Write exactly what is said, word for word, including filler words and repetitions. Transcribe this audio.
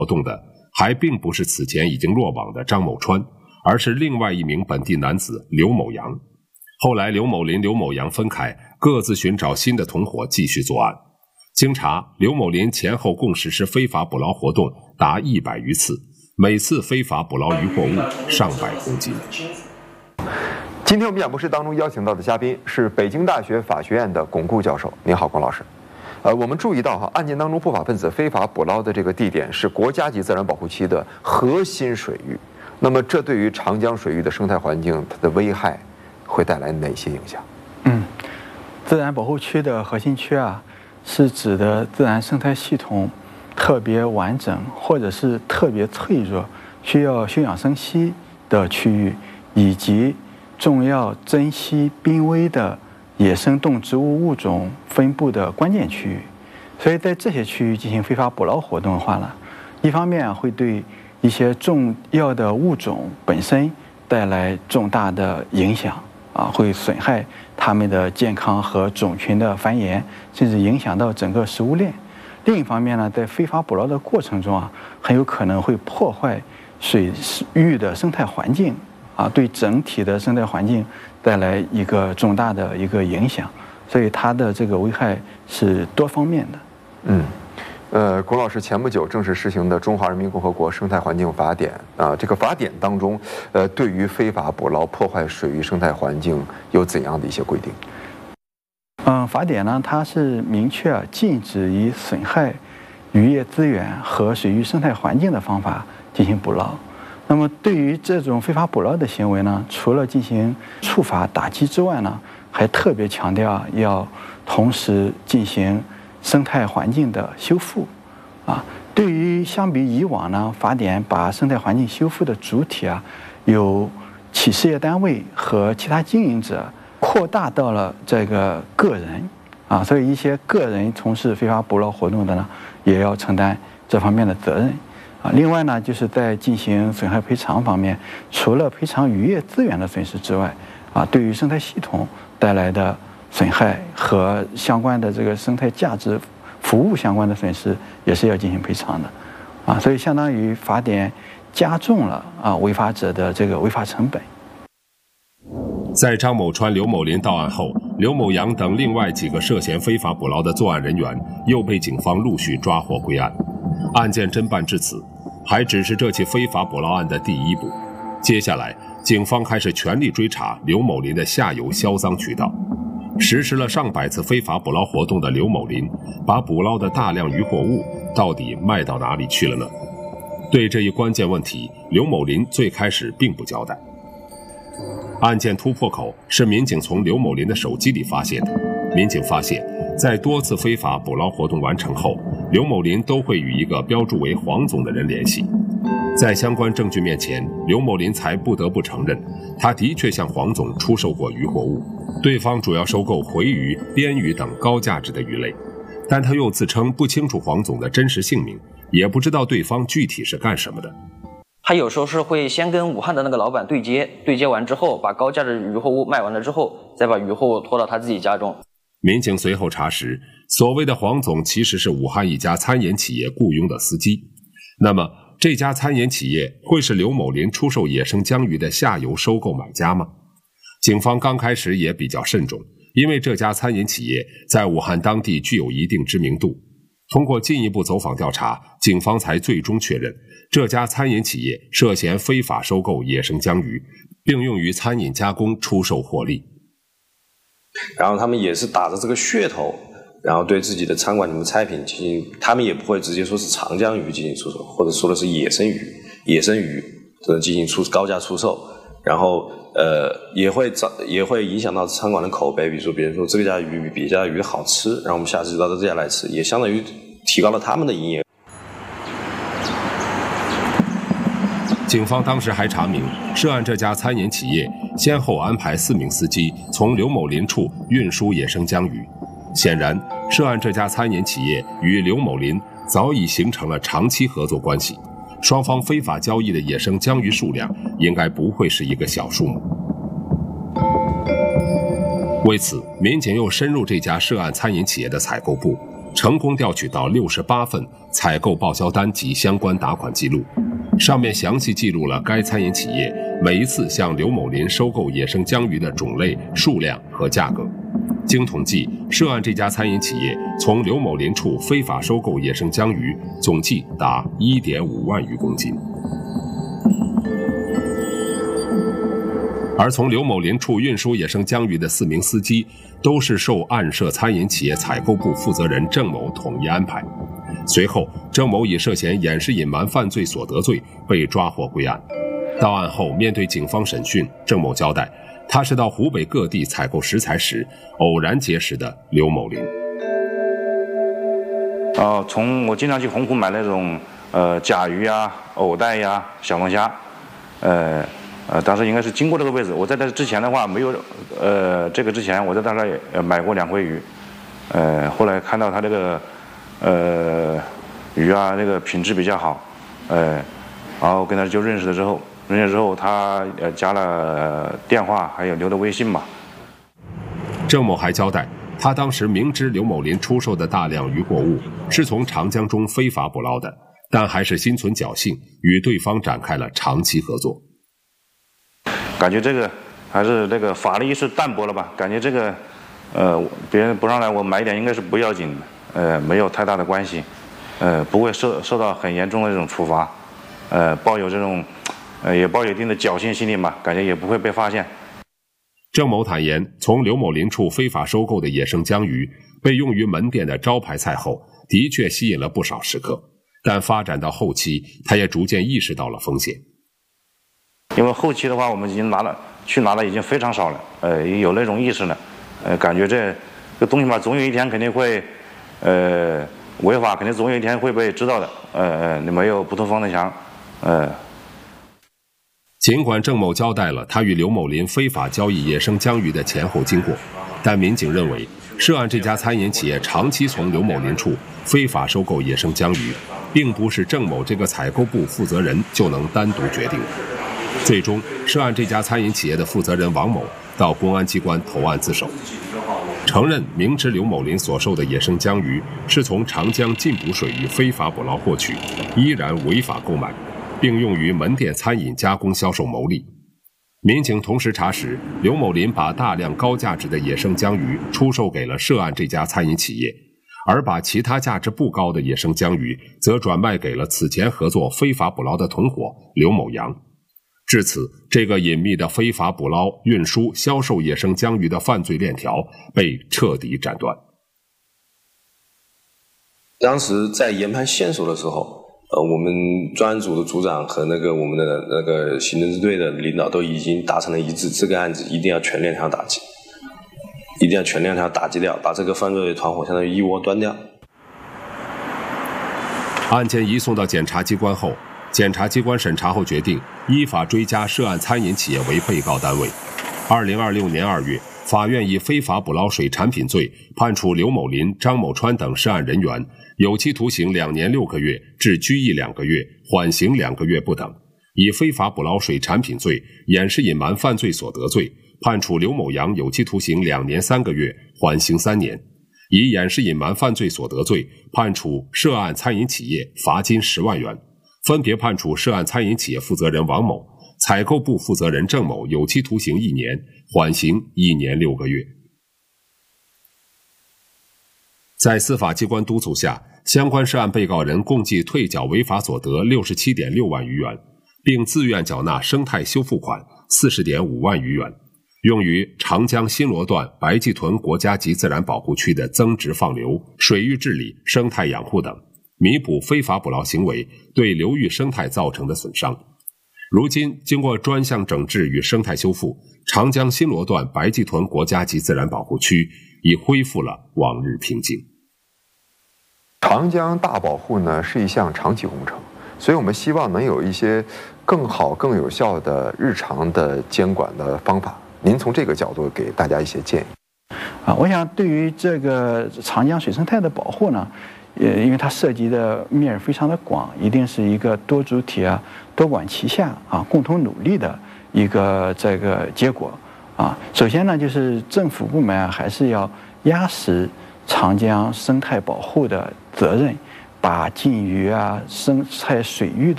活动的还并不是此前已经落网的张某川，而是另外一名本地男子刘某阳。后来刘某林、刘某阳分开，各自寻找新的同伙继续作案。经查，刘某林前后共实施非法捕捞活动达一百余次，每次非法捕捞渔获物上百公斤。 今天我们演播室当中邀请到的嘉宾是北京大学法学院的龚固教授。您好，龚老师。呃，我们注意到哈，案件当中不法分子非法捕捞的这个地点是国家级自然保护区的核心水域。那么，这对于长江水域的生态环境，它的危害会带来哪些影响？ 嗯，自然保护区的核心区啊，是指的自然生态系统特别完整或者是特别脆弱，需要休养生息的区域，以及重要珍稀濒危的野生动植物物种分布的关键区域。所以在这些区域进行非法捕捞活动的话呢，一方面会对一些重要的物种本身带来重大的影响啊，会损害它们的健康和种群的繁衍，甚至影响到整个食物链。另一方面呢，在非法捕捞的过程中啊，很有可能会破坏水域的生态环境啊，对整体的生态环境带来一个重大的一个影响，所以它的这个危害是多方面的。 嗯。呃，龚老师前不久正式实行的《中华人民共和国生态环境法典》啊，这个法典当中，呃，对于非法捕捞破坏水域生态环境有怎样的一些规定？ 嗯，法典呢，它是明确禁止以损害渔业资源和水域生态环境的方法进行捕捞。那么，对于这种非法捕捞的行为呢，除了进行处罚打击之外呢，还特别强调要同时进行生态环境的修复，啊，对于相比以往呢，法典把生态环境修复的主体啊，由企事业单位和其他经营者扩大到了这个个人，啊，所以一些个人从事非法捕捞活动的呢，也要承担这方面的责任，啊，另外呢，就是在进行损害赔偿方面，除了赔偿渔业资源的损失之外，啊，对于生态系统带来的损害和相关的这个生态价值服务相关的损失也是要进行赔偿的，啊，所以相当于法典加重了啊违法者的这个违法成本。 在张某川、刘某林到案后，刘某阳等另外几个涉嫌非法捕捞的作案人员又被警方陆续抓获归案。案件侦办至此，还只是这起非法捕捞案的第一步。接下来，警方开始全力追查刘某林的下游销赃渠道。实施了上百次非法捕捞活动的刘某林，把捕捞的大量渔获物到底卖到哪里去了呢？对这一关键问题，刘某林最开始并不交代。案件突破口是民警从刘某林的手机里发现的。民警发现，在多次非法捕捞活动完成后，刘某林都会与一个标注为黄总的人联系。在相关证据面前，刘某林才不得不承认，他的确向黄总出售过渔获物，对方主要收购回鱼、边鱼等高价值的鱼类，但他又自称不清楚黄总的真实姓名，也不知道对方具体是干什么的。 他有时候是会先跟武汉的那个老板对接，对接完之后，把高价值渔获物卖完了之后，再把渔获物拖到他自己家中。 民警随后查实，所谓的黄总其实是武汉一家餐饮企业雇佣的司机。那么，这家餐饮企业会是刘某林出售野生江鱼的下游收购买家吗？警方刚开始也比较慎重，因为这家餐饮企业在武汉当地具有一定知名度。通过进一步走访调查，警方才最终确认，这家餐饮企业涉嫌非法收购野生江鱼，并用于餐饮加工出售获利。 然后他们也是打着这个噱头，然后对自己的餐馆里面菜品进行，他们也不会直接说是长江鱼进行出售，或者说的是野生鱼、野生鱼这进行出高价出售，然后呃也会找也会影响到餐馆的口碑，比如说别人说这家鱼比别家鱼好吃，然后我们下次就到这家来吃，也相当于提高了他们的营业。 警方当时还查明，涉案这家餐饮企业先后安排四名司机从刘某林处运输野生江鱼。显然，涉案这家餐饮企业与刘某林早已形成了长期合作关系，双方非法交易的野生江鱼数量应该不会是一个小数目。为此，民警又深入这家涉案餐饮企业的采购部， 成功调取到六十八份采购报销单及相关打款记录，上面详细记录了该餐饮企业每一次向刘某林收购野生江鱼的种类、数量和价格。经统计，涉案这家餐饮企业从刘某林处非法收购野生江鱼总计达 一点五万余公斤。而从刘某林处运输野生江鱼的四名司机，都是受案涉餐饮企业采购部负责人郑某统一安排。随后，郑某以涉嫌掩饰隐瞒犯罪所得罪被抓获归案。到案后，面对警方审讯，郑某交代，他是到湖北各地采购食材时，偶然结识的刘某林。 哦，从我经常去洪湖买那种呃甲鱼呀、藕带呀、小龙虾，呃。呃，当时应该是经过这个位置。我在这之前的话，没有，呃，这个之前我在那儿也买过两回鱼，呃，后来看到他这个，呃，鱼啊，这个品质比较好，呃，然后跟他就认识了之后，认识之后他呃加了电话，还有留的微信嘛。 郑某还交代，他当时明知刘某林出售的大量渔货物是从长江中非法捕捞的，但还是心存侥幸，与对方展开了长期合作。 感觉这个还是这个法律意识淡薄了吧？感觉这个，呃，别人不让来，我买一点应该是不要紧的，呃，没有太大的关系，呃，不会受受到很严重的这种处罚，呃，抱有这种，呃，也抱有一定的侥幸心理嘛，感觉也不会被发现。 郑某坦言，从刘某林处非法收购的野生江鱼被用于门店的招牌菜后，的确吸引了不少食客，但发展到后期，他也逐渐意识到了风险。 因为后期的话，我们已经拿了去拿了已经非常少了，呃，有那种意识了，呃，感觉这这东西嘛，总有一天肯定会，呃，违法，肯定总有一天会被知道的，呃呃，你没有不透风的墙，呃。 尽管郑某交代了他与刘某林非法交易野生江鱼的前后经过，但民警认为，涉案这家餐饮企业长期从刘某林处非法收购野生江鱼，并不是郑某这个采购部负责人就能单独决定的。最终，涉案这家餐饮企业的负责人王某到公安机关投案自首，承认明知刘某林所售的野生江鱼是从长江禁捕水域非法捕捞获取，依然违法购买，并用于门店餐饮加工销售牟利。民警同时查实，刘某林把大量高价值的野生江鱼出售给了涉案这家餐饮企业，而把其他价值不高的野生江鱼则转卖给了此前合作非法捕捞的同伙刘某阳。至此，这个隐秘的非法捕捞、运输、销售野生江鱼的犯罪链条被彻底斩断。 当时在研判线索的时候，呃，我们专案组的组长和那个我们的那个刑侦支队的领导都已经达成了一致，这个案子一定要全链条打击，一定要全链条打击掉，把这个犯罪团伙相当于一窝端掉。 案件移送到检察机关后，检察机关审查后决定依法追加涉案餐饮企业为被告单位。二零二六年二月，法院以非法捕捞水产品罪判处刘某林、张某川等涉案人员有期徒刑两年六个月至拘役两个月，缓刑两个月不等；以非法捕捞水产品罪掩饰隐瞒犯罪所得罪判处刘某阳有期徒刑两年三个月，缓刑三年；以掩饰隐瞒犯罪所得罪判处涉案餐饮企业罚金十万元。分别判处涉案餐饮企业负责人王某、采购部负责人郑某有期徒刑一年，缓刑一年六个月。在司法机关督促下，相关涉案被告人共计退缴违法所得 六十七点六万余元，并自愿缴纳生态修复款 四十点五万余元，用于长江新罗段白暨屯国家级自然保护区的增值放流、水域治理、生态养护等，弥补非法捕捞行为对流域生态造成的损伤。如今，经过专项整治与生态修复，长江新罗段白暨屯国家级自然保护区已恢复了往日平静。 长江大保护呢是一项长期工程，所以我们希望能有一些更好、更有效的日常的监管的方法。您从这个角度给大家一些建议。 啊，我想对于这个长江水生态的保护呢，呃，因为它涉及的面非常的广，一定是一个多主体啊、多管齐下啊、共同努力的一个这个结果啊。首先呢，就是政府部门啊，还是要压实长江生态保护的责任，把禁渔啊、生态水域的